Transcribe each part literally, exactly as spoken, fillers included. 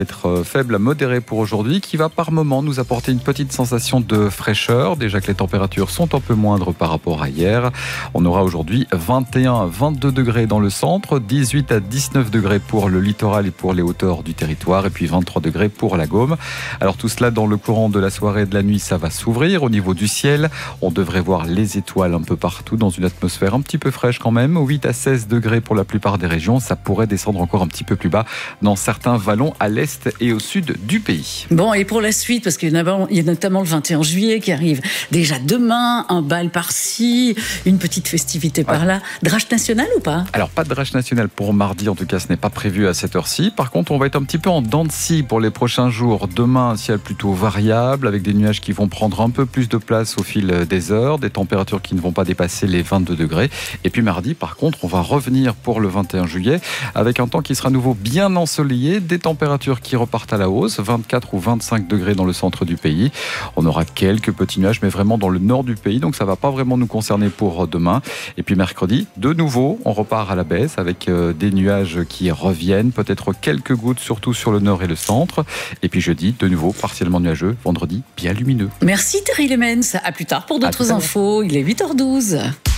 Être faible à modéré pour aujourd'hui, qui va par moment nous apporter une petite sensation de fraîcheur. Déjà que les températures sont un peu moindres par rapport à hier. On aura aujourd'hui vingt et un à vingt-deux degrés dans le centre, dix-huit à dix-neuf degrés pour le littoral et pour les hauteurs du territoire, et puis vingt-trois degrés pour la Gaume. Alors tout cela dans le courant de la soirée et de la nuit, ça va s'ouvrir. Au niveau du ciel, on devrait voir les étoiles un peu partout dans une atmosphère un petit peu fraîche quand même. huit à seize degrés pour la plupart des régions. Ça pourrait descendre encore un petit peu plus bas dans certains vallons à l'est et au sud du pays. Bon, et pour la suite, parce qu'il y a notamment le vingt et un juillet qui arrive déjà demain, un bal par-ci, une petite festivité par-là. Ouais. Drache nationale ou pas? Alors, pas de drache nationale pour mardi, en tout cas, ce n'est pas prévu à cette heure-ci. Par contre, on va être un petit peu en dents de scie pour les prochains jours. Demain, un ciel plutôt variable, avec des nuages qui vont prendre un peu plus de place au fil des heures, des températures qui ne vont pas dépasser les vingt-deux degrés. Et puis mardi, par contre, on va revenir pour le vingt et un juillet, avec un temps qui sera à nouveau bien ensoleillé, des températures qui repartent à la hausse, vingt-quatre ou vingt-cinq degrés dans le centre du pays. On aura quelques petits nuages, mais vraiment dans le nord du pays, donc ça ne va pas vraiment nous concerner pour demain. Et puis mercredi, de nouveau, on repart à la baisse avec des nuages qui reviennent, peut-être quelques gouttes, surtout sur le nord et le centre. Et puis jeudi, de nouveau, partiellement nuageux, vendredi, bien lumineux. Merci Thierry Lemens, à plus tard pour d'autres infos. Il est huit heures douze.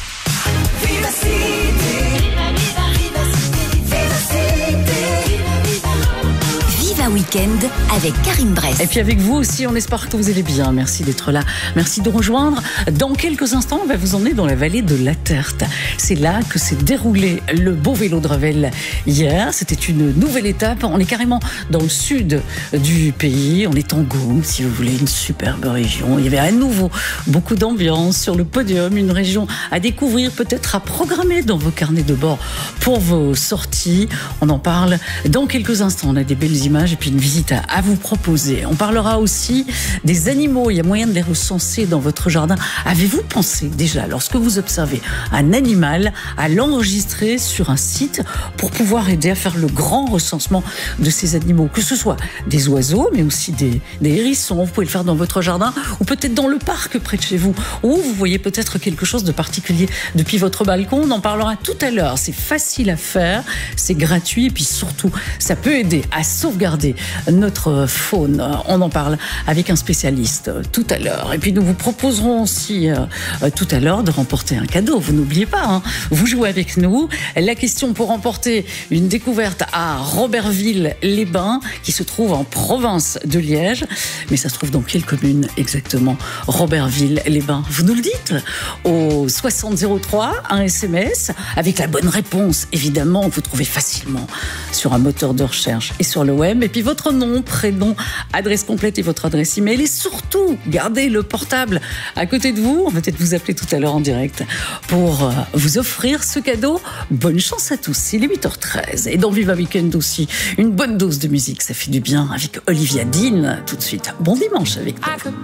Week-end avec Karine Bress. Et puis avec vous aussi, on espère que vous allez bien. Merci d'être là. Merci de rejoindre. Dans quelques instants, on va vous emmener dans la vallée de l'Aterte. C'est là que s'est déroulé le beau vélo de Revel hier. C'était une nouvelle étape. On est carrément dans le sud du pays. On est en Gaume, si vous voulez, une superbe région. Il y avait à nouveau beaucoup d'ambiance sur le podium. Une région à découvrir, peut-être à programmer dans vos carnets de bord pour vos sorties. On en parle dans quelques instants. On a des belles images et puis une visite à, à vous proposer. On parlera aussi des animaux. Il y a moyen de les recenser dans votre jardin. Avez-vous pensé déjà, lorsque vous observez un animal, à l'enregistrer sur un site pour pouvoir aider à faire le grand recensement de ces animaux, que ce soit des oiseaux, mais aussi des, des hérissons. Vous pouvez le faire dans votre jardin ou peut-être dans le parc près de chez vous, ou vous voyez peut-être quelque chose de particulier depuis votre balcon. On en parlera tout à l'heure. C'est facile à faire, c'est gratuit et puis surtout, ça peut aider à sauvegarder notre faune. On en parle avec un spécialiste tout à l'heure. Et puis nous vous proposerons aussi euh, tout à l'heure de remporter un cadeau. Vous n'oubliez pas, hein, vous jouez avec nous. La question pour remporter une découverte à Robertville-les-Bains, qui se trouve en province de Liège. Mais ça se trouve dans quelle commune exactement? Robertville-les-Bains. Vous nous le dites au soixante zéro trois, un S M S avec la bonne réponse. Évidemment, vous trouvez facilement sur un moteur de recherche et sur le web. Et puis votre nom, prénom, adresse complète et votre adresse email. Et surtout, gardez le portable à côté de vous. On va peut-être vous appeler tout à l'heure en direct pour vous offrir ce cadeau. Bonne chance à tous. Il est huit heures treize. Et dans Viva Weekend aussi, une bonne dose de musique. Ça fait du bien avec Olivia Dean. Tout de suite, bon dimanche avec nous.